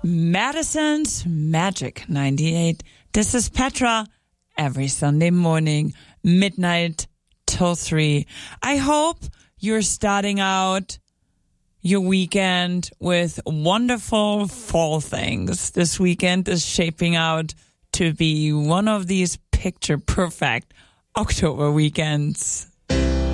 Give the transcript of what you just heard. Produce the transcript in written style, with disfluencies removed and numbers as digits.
Madison's Magic 98. This is Petra every Sunday morning, midnight till 3. I hope you're starting out your weekend with wonderful fall things. This weekend is shaping out to be one of these picture-perfect October weekends.